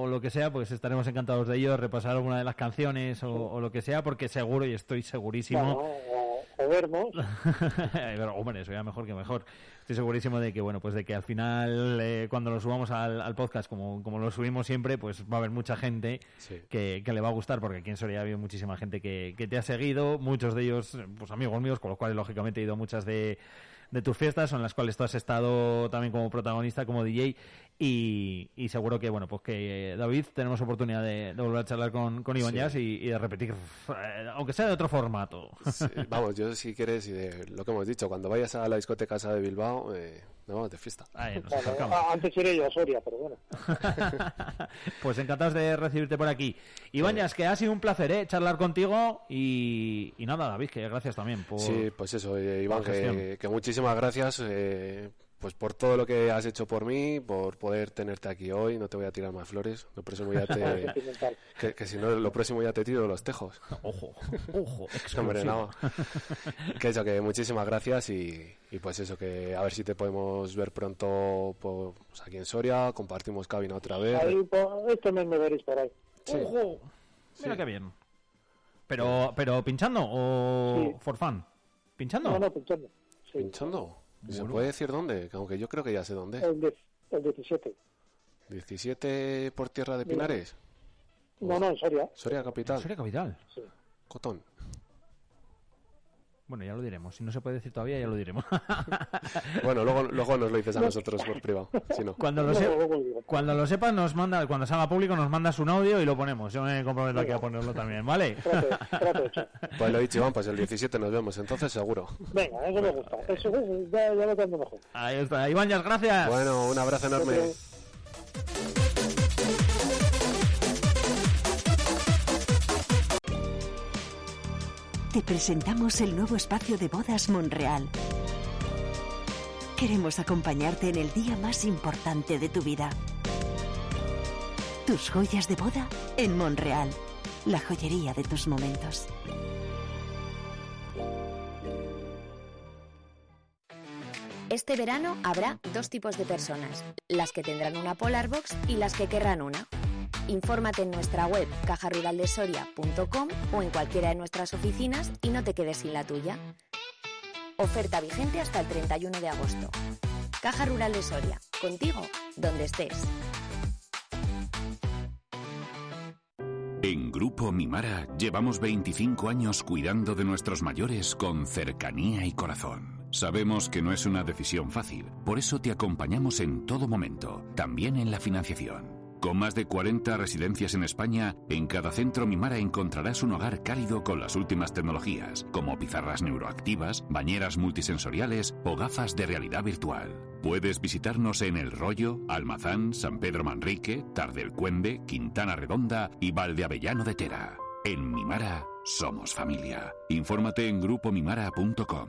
lo que sea, pues estaremos encantados de ello, repasar alguna de las canciones o lo que sea, porque seguro y estoy segurísimo... Bueno, o vernos. Pero, hombre, eso ya mejor que mejor. Estoy segurísimo de que, bueno, pues de que al final, cuando lo subamos al podcast, como lo subimos siempre, pues va a haber mucha gente que le va a gustar, porque aquí en Soria ha habido muchísima gente que te ha seguido, muchos de ellos, pues amigos míos, con los cuales lógicamente he ido a muchas de tus fiestas, en las cuales tú has estado también como protagonista, como DJ, y seguro que, bueno, pues que David, tenemos oportunidad de volver a charlar con Iván Jazz y de repetir, aunque sea de otro formato. Sí, vamos, yo si quieres, y de lo que hemos dicho, cuando vayas a la discoteca esa de Bilbao, nos vamos de fiesta. Antes iré yo a Soria, pero bueno. Pues encantados de recibirte por aquí. Iván Jazz, que ha sido un placer charlar contigo, y nada, David, que gracias también por... Sí, pues eso, Iván, que muchísimas gracias, pues por todo lo que has hecho por mí, por poder tenerte aquí hoy. No te voy a tirar más flores, lo próximo ya que si no, lo próximo ya te tiro los tejos. Ojo, hombre, no. Que eso, que muchísimas gracias, y pues eso, que a ver si te podemos ver pronto pues, aquí en Soria, compartimos cabina otra vez. Ahí, este mes me veréis por ahí. Sí. Ojo, mira qué bien. Pero pinchando o for fun? ¿Pinchando? No, pinchando. Sí. ¿Pinchando? ¿Se puede decir dónde? Aunque yo creo que ya sé dónde. El 17. ¿17 por tierra de Pinares? No, en Soria. Soria capital. Soria capital. Sí. Cotón. Bueno, ya lo diremos. Si no se puede decir todavía, ya lo diremos. Bueno, luego nos lo dices a nosotros por privado. Si no. Cuando lo sepas, nos manda, cuando salga público, nos mandas un audio y lo ponemos. Yo me comprometo aquí a ponerlo también, ¿vale? Pues lo he dicho, Iván, pues el 17 nos vemos, entonces seguro. Venga, eso me gusta. Eso ya lo tengo mejor. Ahí está. Iván Jazz, gracias. Bueno, un abrazo enorme. Te presentamos el nuevo espacio de bodas Monreal. Queremos acompañarte en el día más importante de tu vida. Tus joyas de boda en Monreal, la joyería de tus momentos. Este verano habrá dos tipos de personas, las que tendrán una Polar Box y las que querrán una. Infórmate en nuestra web cajaruraldesoria.com o en cualquiera de nuestras oficinas y no te quedes sin la tuya. Oferta vigente hasta el 31 de agosto. Caja Rural de Soria, contigo donde estés. En Grupo Mimara llevamos 25 años cuidando de nuestros mayores con cercanía y corazón. Sabemos que no es una decisión fácil, por eso te acompañamos en todo momento, también en la financiación. Con más de 40 residencias en España, en cada centro Mimara encontrarás un hogar cálido con las últimas tecnologías, como pizarras neuroactivas, bañeras multisensoriales o gafas de realidad virtual. Puedes visitarnos en El Rollo, Almazán, San Pedro Manrique, Tardelcuende, Quintana Redonda y Valdeavellano de Tera. En Mimara somos familia. Infórmate en grupomimara.com.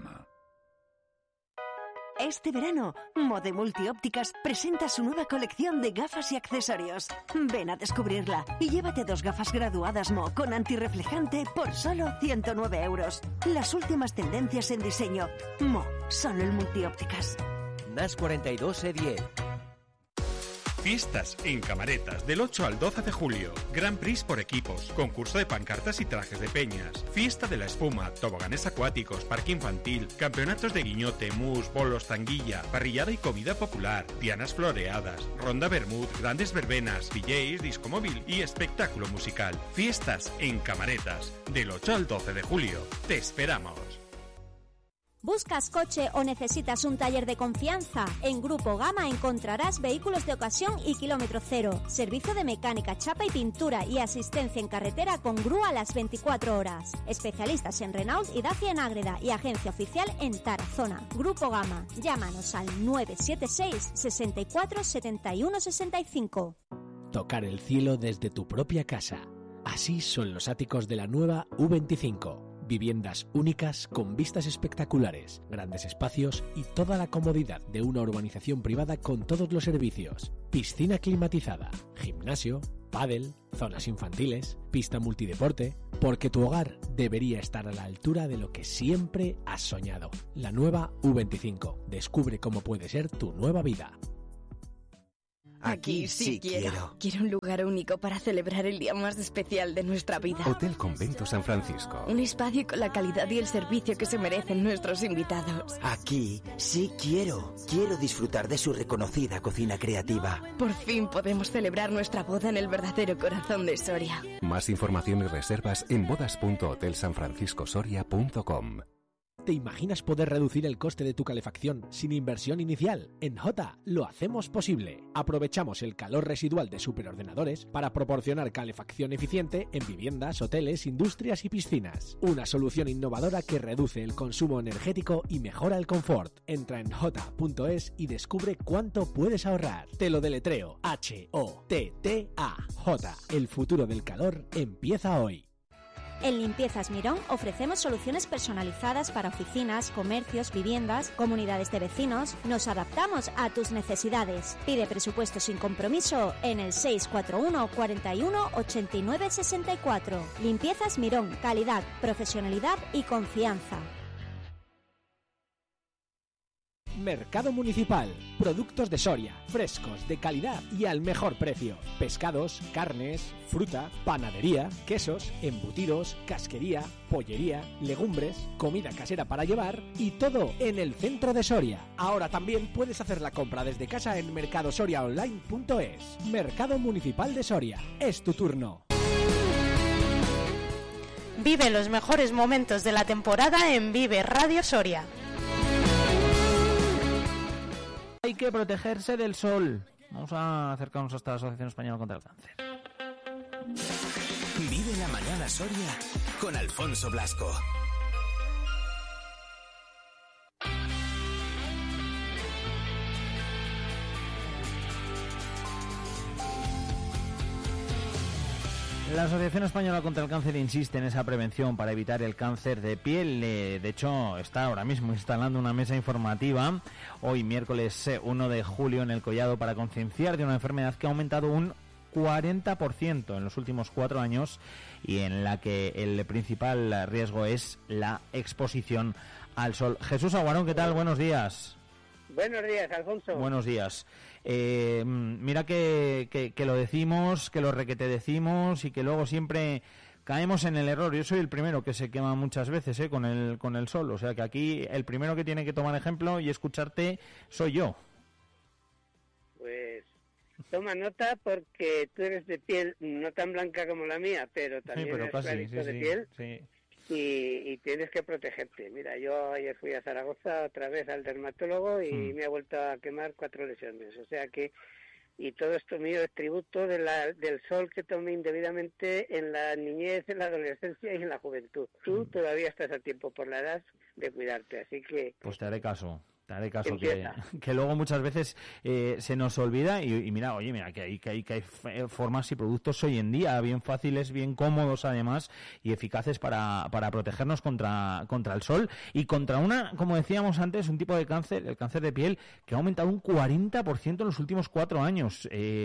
Este verano, Mode Multiópticas presenta su nueva colección de gafas y accesorios. Ven a descubrirla y llévate 2 gafas graduadas Mo con antirreflejante por solo 109 euros. Las últimas tendencias en diseño. Mo, solo en Multiópticas. NAS 42 E10. Fiestas en Camaretas del 8 al 12 de julio. Grand Prix por equipos, concurso de pancartas y trajes de peñas, fiesta de la espuma, toboganes acuáticos, parque infantil, campeonatos de guiñote, mus, bolos, tanguilla, parrillada y comida popular, dianas floreadas, ronda vermut, grandes verbenas, DJs, disco móvil y espectáculo musical. Fiestas en Camaretas del 8 al 12 de julio. Te esperamos. ¿Buscas coche o necesitas un taller de confianza? En Grupo Gama encontrarás vehículos de ocasión y kilómetro cero, servicio de mecánica, chapa y pintura y asistencia en carretera con grúa las 24 horas. Especialistas en Renault y Dacia en Ágreda y agencia oficial en Tarazona. Grupo Gama, llámanos al 976 64 71 65. Tocar el cielo desde tu propia casa. Así son los áticos de la nueva U25. Viviendas únicas con vistas espectaculares, grandes espacios y toda la comodidad de una urbanización privada con todos los servicios. Piscina climatizada, gimnasio, pádel, zonas infantiles, pista multideporte, porque tu hogar debería estar a la altura de lo que siempre has soñado. La nueva U25. Descubre cómo puede ser tu nueva vida. Aquí sí quiero. Quiero un lugar único para celebrar el día más especial de nuestra vida. Hotel Convento San Francisco. Un espacio con la calidad y el servicio que se merecen nuestros invitados. Aquí sí quiero. Quiero disfrutar de su reconocida cocina creativa. Por fin podemos celebrar nuestra boda en el verdadero corazón de Soria. Más información y reservas en bodas.hotelsanfranciscosoria.com. ¿Te imaginas poder reducir el coste de tu calefacción sin inversión inicial? En Jota lo hacemos posible. Aprovechamos el calor residual de superordenadores para proporcionar calefacción eficiente en viviendas, hoteles, industrias y piscinas. Una solución innovadora que reduce el consumo energético y mejora el confort. Entra en jota.es y descubre cuánto puedes ahorrar. Te lo deletreo. HOTTA. Jota. El futuro del calor empieza hoy. En Limpiezas Mirón ofrecemos soluciones personalizadas para oficinas, comercios, viviendas, comunidades de vecinos. Nos adaptamos a tus necesidades. Pide presupuesto sin compromiso en el 641 41 89 64. Limpiezas Mirón, calidad, profesionalidad y confianza. Mercado Municipal. Productos de Soria, frescos, de calidad y al mejor precio. Pescados, carnes, fruta, panadería, quesos, embutidos, casquería, pollería, legumbres, comida casera para llevar y todo en el centro de Soria. Ahora también puedes hacer la compra desde casa en mercadosoriaonline.es. Mercado Municipal de Soria. Es tu turno. Vive los mejores momentos de la temporada en Vive Radio Soria. Hay que protegerse del sol. Vamos a acercarnos hasta la Asociación Española contra el Cáncer. Vive la mañana Soria con Alfonso Blasco. La Asociación Española contra el Cáncer insiste en esa prevención para evitar el cáncer de piel. De hecho, está ahora mismo instalando una mesa informativa, hoy miércoles 1 de julio, en el Collado, para concienciar de una enfermedad que ha aumentado un 40% en los últimos 4 años y en la que el principal riesgo es la exposición al sol. Jesús Aguarón, ¿qué tal? Buenos días. Buenos días, Alfonso. Buenos días. Mira que lo decimos, que lo requete decimos y que luego siempre caemos en el error. Yo soy el primero que se quema muchas veces con el sol. O sea que aquí el primero que tiene que tomar ejemplo y escucharte soy yo. Pues toma nota porque tú eres de piel no tan blanca como la mía, pero también sí, pero eres casi, clarito de piel. Sí. Y tienes que protegerte. Mira, yo ayer fui a Zaragoza otra vez al dermatólogo y me ha vuelto a quemar 4 lesiones. O sea que, y todo esto mío es tributo del sol que tomé indebidamente en la niñez, en la adolescencia y en la juventud. Tú todavía estás a tiempo por la edad de cuidarte, así que... Pues te haré caso que luego muchas veces se nos olvida y mira, que hay formas y productos hoy en día bien fáciles, bien cómodos además y eficaces para protegernos contra el sol y contra una, como decíamos antes, un tipo de cáncer, el cáncer de piel, que ha aumentado un 40% en los últimos 4 años.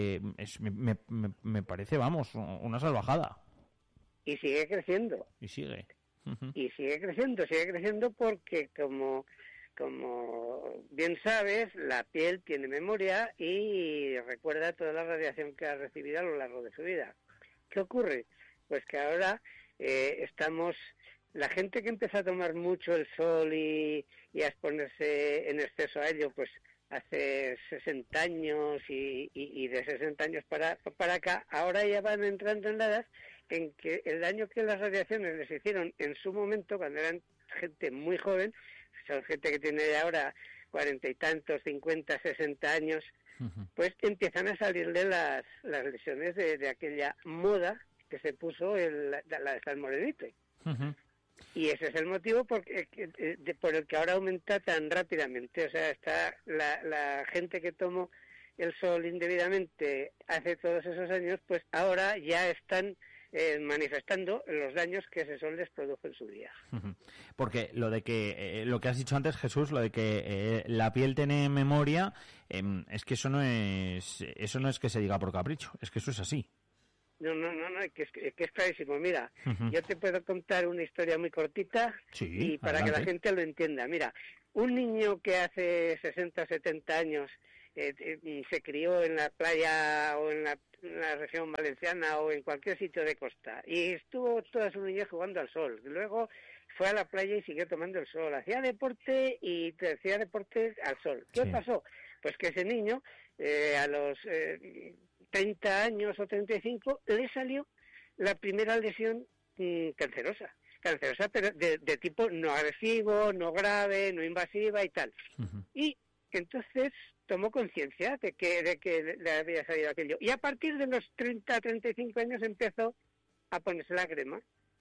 Me parece, una salvajada. Y sigue creciendo. Y sigue. Y sigue creciendo porque como bien sabes, la piel tiene memoria y recuerda toda la radiación que ha recibido a lo largo de su vida. ¿Qué ocurre? Pues que ahora la gente que empieza a tomar mucho el sol y a exponerse en exceso a ello, pues hace 60 años y de 60 años para acá, ahora ya van entrando en la edad en que el daño que las radiaciones les hicieron en su momento, cuando eran gente muy joven, son gente que tiene ahora 40 y tantos, 50, 60 años, pues empiezan a salirle las lesiones de aquella moda que se puso la de estar morenito. Y ese es el motivo por el que ahora aumenta tan rápidamente. O sea, está la gente que tomó el sol indebidamente hace todos esos años, pues ahora ya están manifestando los daños que ese sol les produjo en su día. Porque lo que has dicho antes, Jesús, lo de que la piel tiene memoria, es que eso no es que se diga por capricho, es que eso es así. No, que es clarísimo. Mira, yo te puedo contar una historia muy cortita y para adelante, que la gente lo entienda. Mira, un niño que hace 60, 70 años se crió en la playa o en la región valenciana o en cualquier sitio de costa y estuvo toda su niñez jugando al sol. Luego fue a la playa y siguió tomando el sol. Hacía deporte y hacía deporte al sol. ¿Qué pasó? Pues que ese niño, a los 30 años o 35, le salió la primera lesión cancerosa, pero de tipo no agresivo, no grave, no invasiva y tal. Y entonces tomó conciencia de que le había salido aquello. Y a partir de los 30, 35 años empezó a ponerse la crema.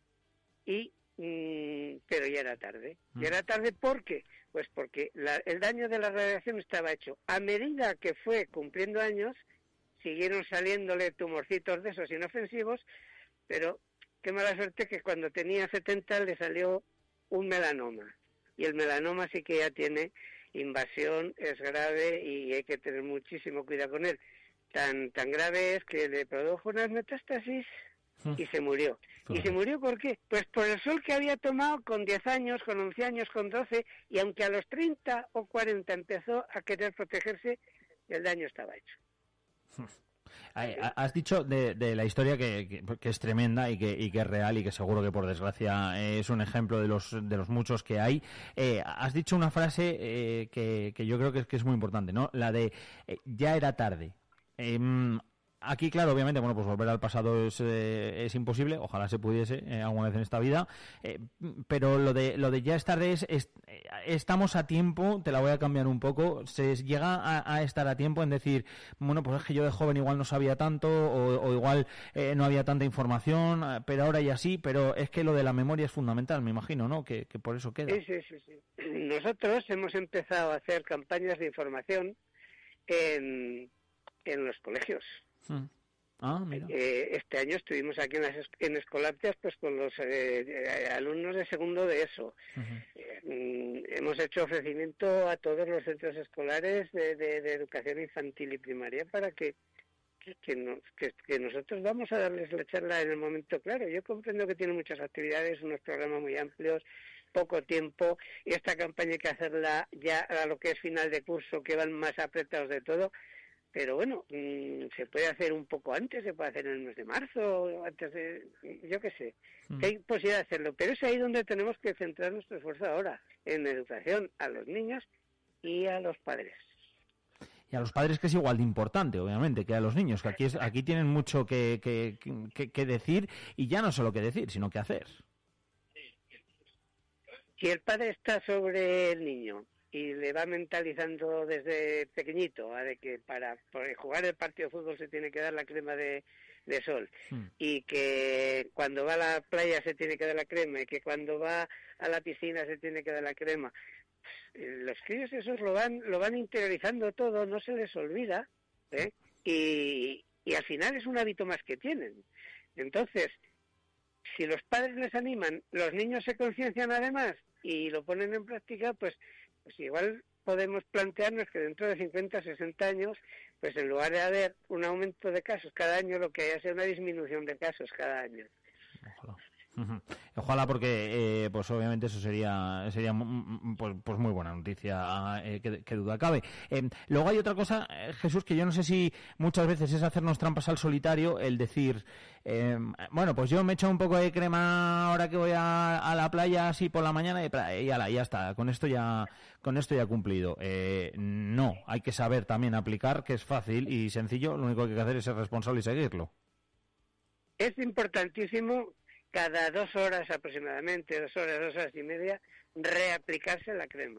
Pero ya era tarde. ¿Y era tarde por qué? Pues porque el daño de la radiación estaba hecho. A medida que fue cumpliendo años, siguieron saliéndole tumorcitos de esos inofensivos, pero qué mala suerte que cuando tenía 70 le salió un melanoma. Y el melanoma sí que ya tiene invasión, es grave y hay que tener muchísimo cuidado con él. Tan grave es que le produjo unas metástasis y se murió. ¿Y se murió por qué? Pues por el sol que había tomado con 10 años, con 11 años, con 12, y aunque a los 30 o 40 empezó a querer protegerse, el daño estaba hecho. Has dicho de la historia que es tremenda y que es real y que seguro que por desgracia es un ejemplo de los muchos que hay. Has dicho una frase que yo creo que es muy importante, ¿no? La de ya era tarde. Aquí, claro, obviamente, bueno, pues volver al pasado es imposible, ojalá se pudiese alguna vez en esta vida, pero lo de ya es tarde estamos a tiempo, te la voy a cambiar un poco, se llega a estar a tiempo en decir, bueno, pues es que yo de joven igual no sabía tanto o igual no había tanta información, pero ahora ya sí, pero es que lo de la memoria es fundamental, me imagino, ¿no? Que por eso queda. Sí. Nosotros hemos empezado a hacer campañas de información en los colegios. Mira. Este año estuvimos aquí en Escolaptias pues con los alumnos de segundo de ESO. Hemos hecho ofrecimiento a todos los centros escolares de educación infantil y primaria para que nosotros vamos a darles la charla en el momento claro. Yo comprendo que tienen muchas actividades, unos programas muy amplios, poco tiempo, y esta campaña hay que hacerla ya a lo que es final de curso, que van más apretados de todo. Pero bueno, se puede hacer un poco antes, se puede hacer en el mes de marzo, antes de, yo qué sé, que hay posibilidad de hacerlo. Pero es ahí donde tenemos que centrar nuestro esfuerzo ahora, en educación a los niños y a los padres. Y a los padres, que es igual de importante, obviamente, que a los niños, que aquí tienen mucho que decir, y ya no solo que decir, sino que hacer. Si el padre está sobre el niño y le va mentalizando desde pequeñito de que para jugar el partido de fútbol se tiene que dar la crema de sol y que cuando va a la playa se tiene que dar la crema y que cuando va a la piscina se tiene que dar la crema, los críos esos lo van interiorizando todo, no se les olvida, y al final es un hábito más que tienen. Entonces, si los padres les animan, los niños se conciencian además y lo ponen en práctica, pues igual podemos plantearnos que dentro de 50 o 60 años, pues en lugar de haber un aumento de casos cada año, lo que haya sea una disminución de casos cada año. Ojalá, porque pues obviamente eso sería pues muy buena noticia, que duda cabe. Luego hay otra cosa, Jesús, que yo no sé si muchas veces es hacernos trampas al solitario, el decir, bueno, pues yo me echo un poco de crema ahora que voy a la playa así por la mañana y ya está, con esto ya he cumplido. No, hay que saber también aplicar, que es fácil y sencillo, lo único que hay que hacer es ser responsable y seguirlo. Es importantísimo cada 2 horas aproximadamente, 2 horas y media, reaplicarse la crema.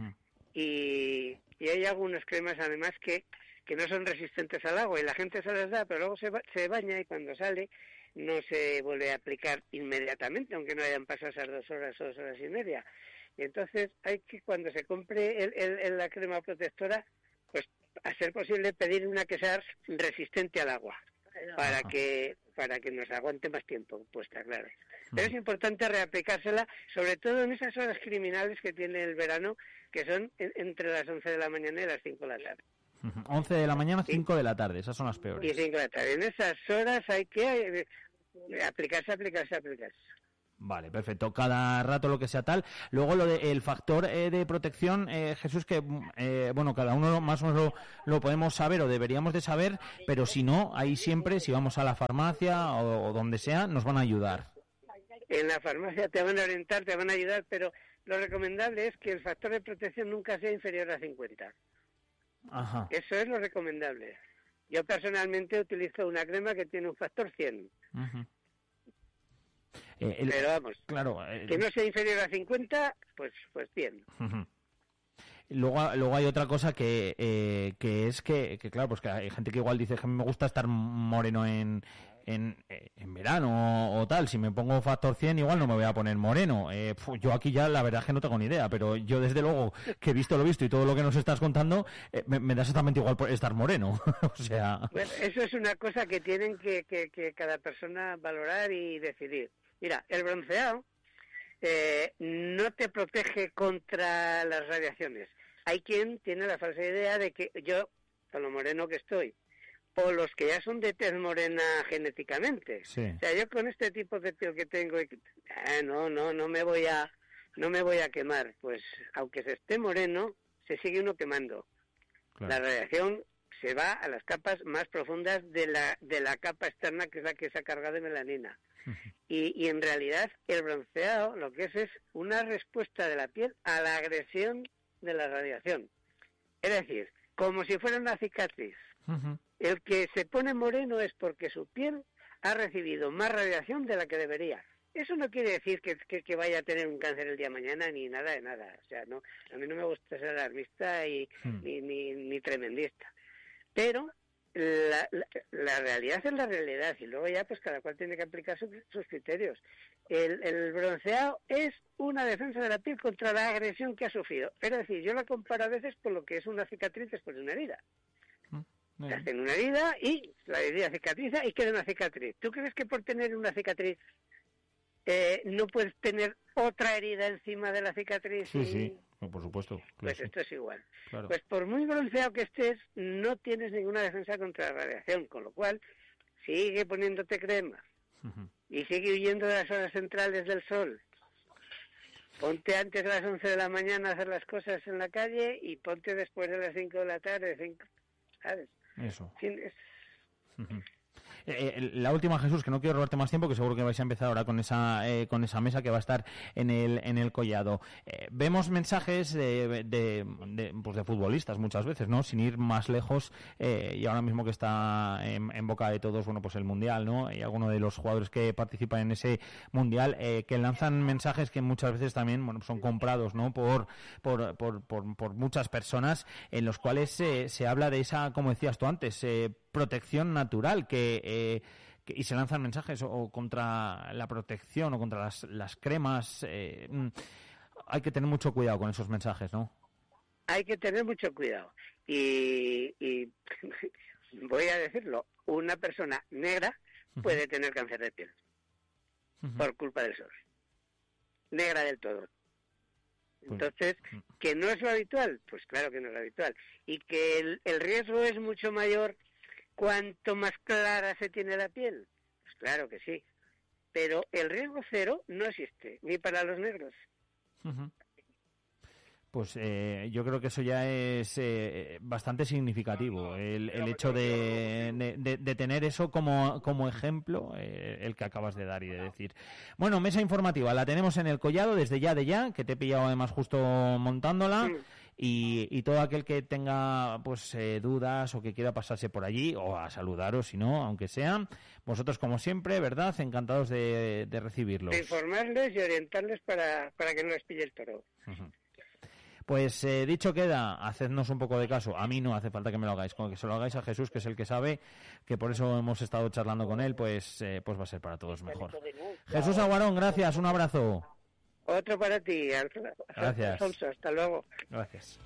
Y hay algunas cremas además que no son resistentes al agua y la gente se las da, pero luego se baña y cuando sale no se vuelve a aplicar inmediatamente, aunque no hayan pasado esas 2 horas o 2 horas y media. Y entonces hay que, cuando se compre la crema protectora, pues a ser posible pedir una que sea resistente al agua, para que nos aguante más tiempo puesta, claro. Pero es importante reaplicársela, sobre todo en esas horas criminales que tiene el verano, que son entre las 11 de la mañana y las 5 de la tarde. 11 de la mañana, 5 de la tarde, esas son las peores. Y 5 de la tarde. En esas horas hay que aplicarse. Vale, perfecto. Cada rato lo que sea tal. Luego lo del factor de protección, Jesús, que bueno, cada uno más o menos lo podemos saber o deberíamos de saber, pero si no, ahí siempre, si vamos a la farmacia o donde sea, nos van a ayudar. En la farmacia te van a orientar, te van a ayudar, pero lo recomendable es que el factor de protección nunca sea inferior a 50. Ajá. Eso es lo recomendable. Yo personalmente utilizo una crema que tiene un factor 100. Uh-huh. Pero vamos, claro, que no sea inferior a 50, pues bien. Uh-huh. Luego hay otra cosa que es que claro, pues que hay gente que igual dice que a mí me gusta estar moreno en verano o tal. Si me pongo factor 100 igual no me voy a poner moreno. Yo aquí ya la verdad es que no tengo ni idea, pero yo desde luego que he visto lo visto y todo lo que nos estás contando me da exactamente igual por estar moreno. O sea... Bueno, eso es una cosa que tienen que cada persona valorar y decidir. Mira, el bronceado no te protege contra las radiaciones. Hay quien tiene la falsa idea de que yo, con lo moreno que estoy, o los que ya son de tez morena genéticamente. Sí. O sea, yo con este tipo de piel que tengo, no me voy a quemar. Pues aunque se esté moreno, se sigue uno quemando. Claro. La radiación se va a las capas más profundas de la capa externa, que es la que se ha cargado de melanina. Y en realidad el bronceado lo que es una respuesta de la piel a la agresión de la radiación. Es decir, como si fuera una cicatriz. Uh-huh. El que se pone moreno es porque su piel ha recibido más radiación de la que debería. Eso no quiere decir que vaya a tener un cáncer el día de mañana ni nada de nada. O sea, no, a mí no me gusta ser alarmista ni tremendista. Pero la realidad es la realidad y luego ya pues cada cual tiene que aplicar sus criterios. El bronceado es una defensa de la piel contra la agresión que ha sufrido. Es decir, yo la comparo a veces con lo que es una cicatriz después de una herida. Te hacen una herida y la herida cicatriza y queda una cicatriz. ¿Tú crees que por tener una cicatriz no puedes tener otra herida encima de la cicatriz? Sí, por supuesto. Claro, pues esto es igual. Claro. Pues por muy bronceado que estés, no tienes ninguna defensa contra la radiación, con lo cual sigue poniéndote crema y sigue huyendo de las horas centrales del sol. Ponte antes de las 11 de la mañana a hacer las cosas en la calle y ponte después de las 5 de la tarde, ¿sabes? Eso. Sí, la última, Jesús, que no quiero robarte más tiempo, que seguro que vais a empezar ahora con esa mesa que va a estar en el collado. Vemos mensajes de futbolistas muchas veces, ¿no? Sin ir más lejos, y ahora mismo que está en boca de todos, bueno, pues el Mundial, ¿no? Y algunos de los jugadores que participan en ese Mundial, que lanzan mensajes que muchas veces también, bueno, son comprados, ¿no? Por muchas personas, en los cuales se habla de esa, como decías tú antes, protección natural y se lanzan mensajes o contra la protección o contra las cremas. Hay que tener mucho cuidado con esos mensajes, ¿no? Hay que tener mucho cuidado y voy a decirlo, una persona negra puede tener cáncer de piel por culpa del sol, negra del todo. Entonces, ¿que no es lo habitual? Pues claro que no es lo habitual. Y que el riesgo es mucho mayor cuanto más clara se tiene la piel. Pues claro que sí. Pero el riesgo cero no existe, ni para los negros. Uh-huh. Pues yo creo que eso ya es bastante significativo, el hecho de tener eso como ejemplo, el que acabas de dar y de decir. Bueno, mesa informativa, la tenemos en el collado desde ya, que te he pillado además justo montándola, y todo aquel que tenga pues dudas o que quiera pasarse por allí o a saludaros, si no, aunque sea, vosotros como siempre, ¿verdad? Encantados de recibirlos. De informarles y orientarles para que no les pille el toro. Uh-huh. Pues dicho queda, hacednos un poco de caso. A mí no hace falta que me lo hagáis, con que se lo hagáis a Jesús, que es el que sabe, que por eso hemos estado charlando con él, pues va a ser para todos mejor. Jesús Aguarón, gracias, un abrazo. Otro para ti, gracias. Alfonso, hasta luego. Gracias.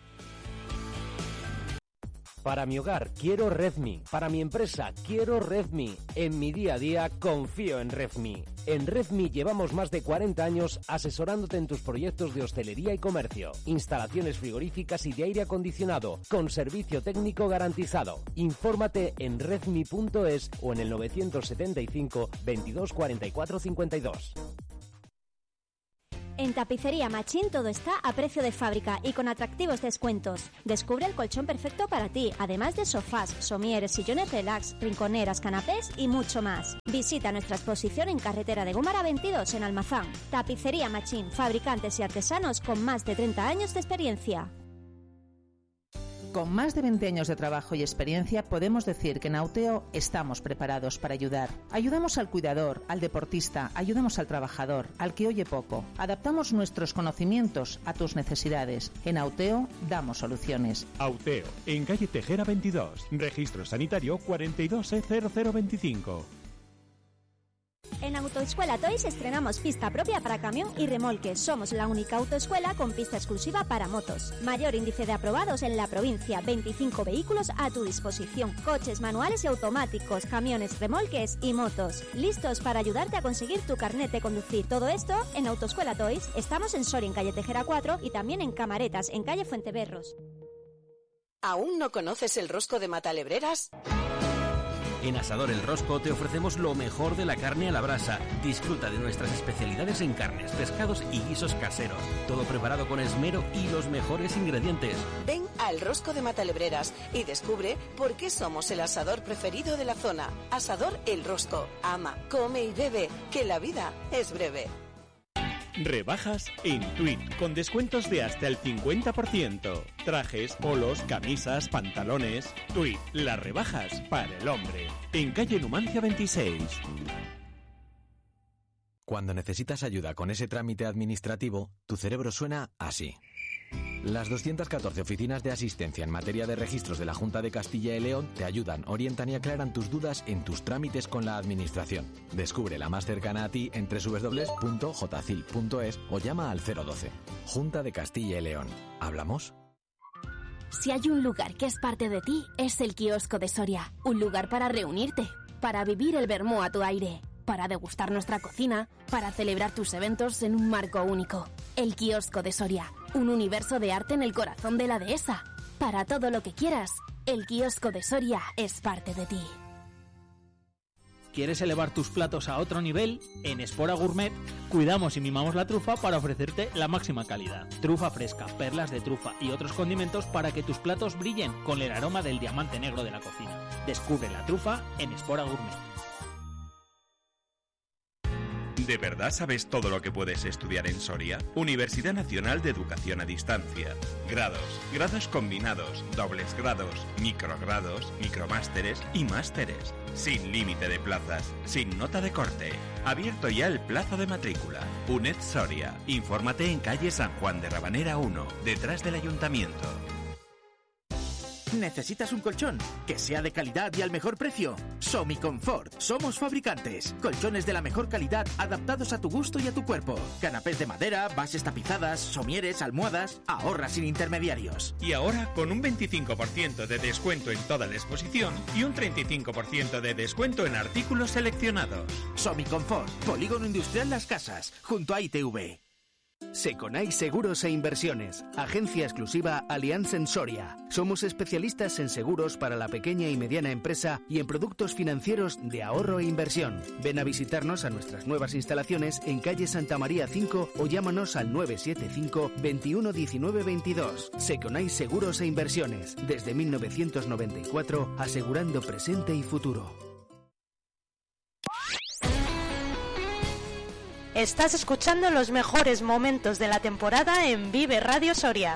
Para mi hogar quiero Redmi, para mi empresa quiero Redmi, en mi día a día confío en Redmi. En Redmi llevamos más de 40 años asesorándote en tus proyectos de hostelería y comercio, instalaciones frigoríficas y de aire acondicionado, con servicio técnico garantizado. Infórmate en redmi.es o en el 975 22 44 52. En Tapicería Machín todo está a precio de fábrica y con atractivos descuentos. Descubre el colchón perfecto para ti, además de sofás, somieres, sillones relax, rinconeras, canapés y mucho más. Visita nuestra exposición en carretera de Gómara 22 en Almazán. Tapicería Machín, fabricantes y artesanos con más de 30 años de experiencia. Con más de 20 años de trabajo y experiencia, podemos decir que en Auteo estamos preparados para ayudar. Ayudamos al cuidador, al deportista, ayudamos al trabajador, al que oye poco. Adaptamos nuestros conocimientos a tus necesidades. En Auteo damos soluciones. Auteo, en calle Tejera 22, registro sanitario 42E0025. En Autoescuela Toys estrenamos pista propia para camión y remolque. Somos la única autoescuela con pista exclusiva para motos. Mayor índice de aprobados en la provincia. 25 vehículos a tu disposición. Coches manuales y automáticos, camiones, remolques y motos. Listos para ayudarte a conseguir tu carnet de conducir. Todo esto en Autoescuela Toys. Estamos en Soria, en calle Tejera 4 y también en Camaretas, en calle Fuenteberros. ¿Aún no conoces el rosco de Matalebreras? En Asador El Rosco te ofrecemos lo mejor de la carne a la brasa. Disfruta de nuestras especialidades en carnes, pescados y guisos caseros. Todo preparado con esmero y los mejores ingredientes. Ven al Rosco de Matalebreras y descubre por qué somos el asador preferido de la zona. Asador El Rosco. Ama, come y bebe, que la vida es breve. Rebajas en Tweed, con descuentos de hasta el 50%. Trajes, polos, camisas, pantalones. Tweed, las rebajas para el hombre. En calle Numancia 26. Cuando necesitas ayuda con ese trámite administrativo, tu cerebro suena así. Las 214 oficinas de asistencia en materia de registros de la Junta de Castilla y León te ayudan, orientan y aclaran tus dudas en tus trámites con la administración. Descubre la más cercana a ti en www.jcil.es o llama al 012. Junta de Castilla y León. ¿Hablamos? Si hay un lugar que es parte de ti, es el Kiosco de Soria. Un lugar para reunirte, para vivir el vermú a tu aire, para degustar nuestra cocina, para celebrar tus eventos en un marco único. El Kiosco de Soria, un universo de arte en el corazón de la dehesa. Para todo lo que quieras, el Kiosco de Soria es parte de ti. ¿Quieres elevar tus platos a otro nivel? En Espora Gourmet cuidamos y mimamos la trufa para ofrecerte la máxima calidad. Trufa fresca, perlas de trufa y otros condimentos para que tus platos brillen con el aroma del diamante negro de la cocina. Descubre la trufa en Espora Gourmet. ¿De verdad sabes todo lo que puedes estudiar en Soria? Universidad Nacional de Educación a Distancia. Grados, grados combinados, dobles grados, microgrados, micromásteres y másteres. Sin límite de plazas, sin nota de corte. Abierto ya el plazo de matrícula. UNED Soria. Infórmate en calle San Juan de Rabanera 1, detrás del ayuntamiento. ¿Necesitas un colchón? Que sea de calidad y al mejor precio. Somiconfort. Somos fabricantes. Colchones de la mejor calidad adaptados a tu gusto y a tu cuerpo. Canapés de madera, bases tapizadas, somieres, almohadas. Ahorra sin intermediarios. Y ahora con un 25% de descuento en toda la exposición y un 35% de descuento en artículos seleccionados. Somiconfort. Polígono Industrial Las Casas, junto a ITV. Seconai Seguros e Inversiones, agencia exclusiva Allianz en Soria. Somos especialistas en seguros para la pequeña y mediana empresa y en productos financieros de ahorro e inversión. Ven a visitarnos a nuestras nuevas instalaciones en calle Santa María 5 o llámanos al 975 21 19 22. Seconai Seguros e Inversiones, desde 1994, asegurando presente y futuro. Estás escuchando los mejores momentos de la temporada en Vive Radio Soria.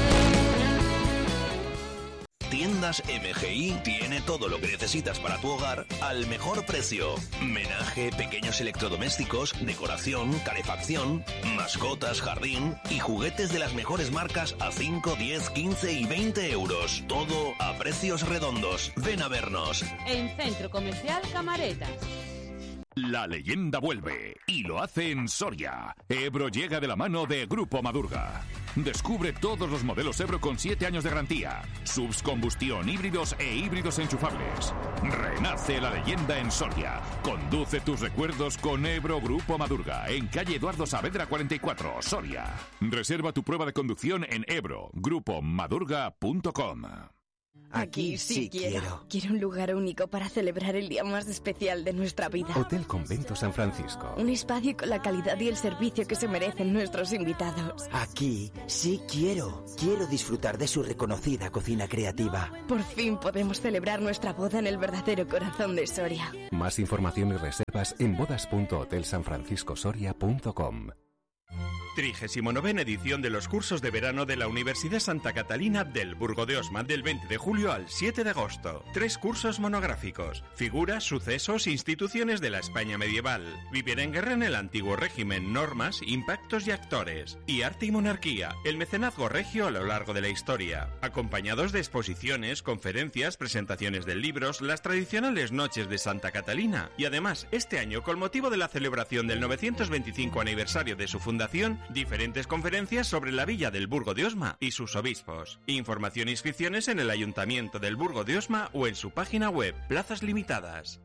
Tiendas MGI tiene todo lo que necesitas para tu hogar al mejor precio. Menaje, pequeños electrodomésticos, decoración, calefacción, mascotas, jardín y juguetes de las mejores marcas a 5, 10, 15 y 20 euros. Todo a precios redondos. Ven a vernos. En Centro Comercial Camaretas. La leyenda vuelve y lo hace en Soria. Ebro llega de la mano de Grupo Madurga. Descubre todos los modelos Ebro con 7 años de garantía. Subs combustión, híbridos e híbridos enchufables. Renace la leyenda en Soria. Conduce tus recuerdos con Ebro Grupo Madurga en calle Eduardo Saavedra 44, Soria. Reserva tu prueba de conducción en ebro grupomadurga.com. Aquí sí quiero. Quiero un lugar único para celebrar el día más especial de nuestra vida. Hotel Convento San Francisco. Un espacio con la calidad y el servicio que se merecen nuestros invitados. Aquí sí quiero. Quiero disfrutar de su reconocida cocina creativa. Por fin podemos celebrar nuestra boda en el verdadero corazón de Soria. Más información y reservas en bodas.hotelsanfranciscosoria.com. 39ª edición de los cursos de verano de la Universidad Santa Catalina del Burgo de Osma del 20 de julio al 7 de agosto. 3 cursos monográficos: figuras, sucesos, instituciones de la España medieval, vivir en guerra en el antiguo régimen, normas, impactos y actores, y arte y monarquía, el mecenazgo regio a lo largo de la historia, acompañados de exposiciones, conferencias, presentaciones de libros, las tradicionales noches de Santa Catalina, y además este año, con motivo de la celebración del 925 aniversario de su fundación, diferentes conferencias sobre la villa del Burgo de Osma y sus obispos. Información e inscripciones en el Ayuntamiento del Burgo de Osma o en su página web. Plazas limitadas.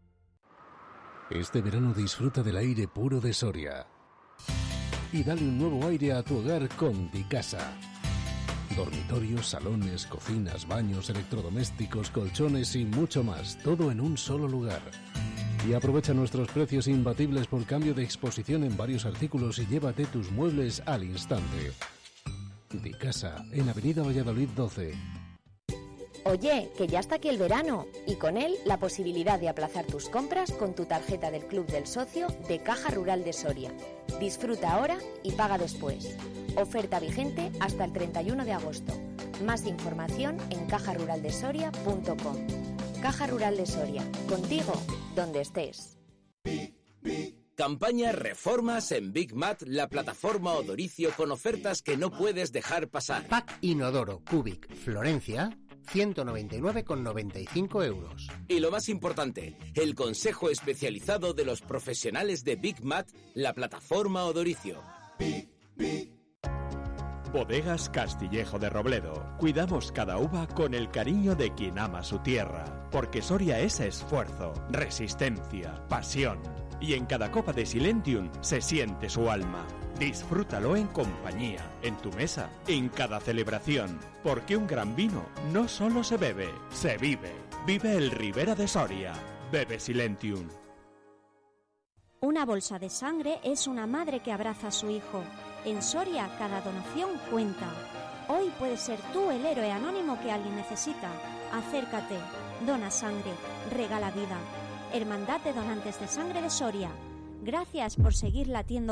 Este verano disfruta del aire puro de Soria y dale un nuevo aire a tu hogar con Dicasa. Dormitorios, salones, cocinas, baños, electrodomésticos, colchones y mucho más, todo en un solo lugar. Y aprovecha nuestros precios imbatibles por cambio de exposición en varios artículos y llévate tus muebles al instante. Dicasa, en Avenida Valladolid 12. Oye, que ya está aquí el verano y con él la posibilidad de aplazar tus compras con tu tarjeta del Club del Socio de Caja Rural de Soria. Disfruta ahora y paga después. Oferta vigente hasta el 31 de agosto. Más información en cajaruraldesoria.com. Caja Rural de Soria, contigo donde estés. Campaña Reformas en Big Mat, la plataforma odoricio con ofertas que no puedes dejar pasar. Pack Inodoro Cubic Florencia, 199,95 euros. Y lo más importante, el consejo especializado de los profesionales de Big Mat, la plataforma odoricio. Bodegas Castillejo de Robledo. Cuidamos cada uva con el cariño de quien ama su tierra. Porque Soria es esfuerzo, resistencia, pasión. Y en cada copa de Silentium se siente su alma. Disfrútalo en compañía, en tu mesa, en cada celebración. Porque un gran vino no solo se bebe, se vive. Vive el Ribera de Soria. Bebe Silentium. Una bolsa de sangre es una madre que abraza a su hijo. En Soria, cada donación cuenta. Hoy puedes ser tú el héroe anónimo que alguien necesita. Acércate, dona sangre, regala vida. Hermandad de Donantes de Sangre de Soria. Gracias por seguir latiendo